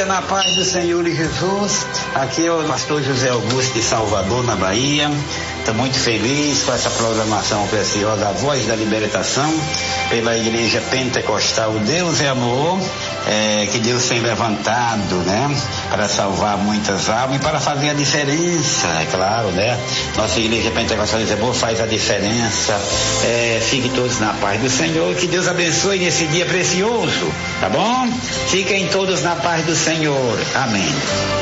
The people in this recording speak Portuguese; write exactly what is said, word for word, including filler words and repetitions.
na paz do Senhor e Jesus. Aqui é o pastor José Augusto de Salvador, na Bahia. Estou muito feliz com essa programação preciosa, A Voz da Libertação, pela Igreja Pentecostal Deus é Amor, é, que Deus tem levantado, né, para salvar muitas almas e para fazer a diferença, é claro, né? Nossa Igreja Pentecostal Deus é Amor faz a diferença. É, fiquem todos na paz do Senhor, que Deus abençoe nesse dia precioso, tá bom? Fiquem todos na paz do Senhor. Amém.